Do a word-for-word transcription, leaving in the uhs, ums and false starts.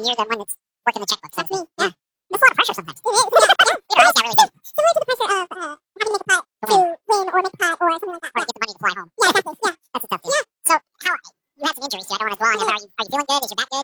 you're the one that's working the checkbook. That's me. Yeah. That's a lot of pressure sometimes. It is. Your eyes got really big. Similar to the pressure of uh, having to make a putt to win or make a putt or something like that. Or to get the money to fly home. Yeah, exactly. Yeah. That's a tough thing. So, how, you had some injuries, so I don't want to dwell on it. Are you, are you feeling good? Is your back good?